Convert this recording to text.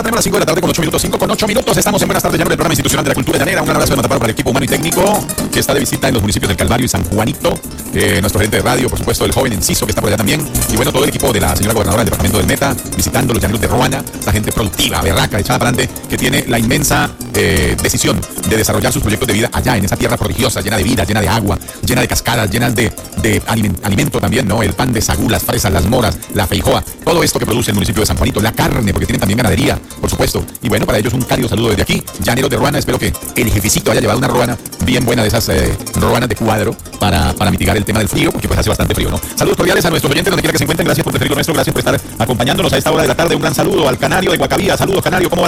tenemos las 5 de la tarde con 8 minutos, 5 con 8 minutos. Estamos en Buenas Tardes Llanero, del programa institucional de la cultura llanera. Un gran abrazo de Mataparo para el equipo humano y técnico que está de visita en los municipios del Calvario y San Juanito. Nuestro gerente de radio, por supuesto, el joven Enciso, que está por allá también. Y bueno, todo el equipo de la señora gobernadora del departamento del Meta, visitando los llaneros de Roana. La gente productiva, berraca, echada para adelante, que tiene la inmensa decisión de desarrollar sus proyectos de vida allá, en esa tierra prodigiosa, llena de vida, llena de agua, llena de cascadas, llenas de alimento también, ¿no? El pan de sagú, las fresas, las moras, la feijoa, todo esto que produce el municipio de San Juanito, la carne, porque tienen también ganadería, por supuesto. Y bueno, para ellos un cálido saludo desde aquí, llaneros de Roana. Espero que el jefecito haya llevado una roana bien buena de esas roanas de cuadro para mitigar el tema del frío, porque pues hace bastante frío, ¿no? Saludos cordiales a nuestros oyentes donde quiera que se encuentren. Gracias por preferir lo nuestro, gracias por estar acompañándonos a esta hora de la tarde. Un gran saludo al Canario de Guacabía. Saludos, Canario, ¿cómo va?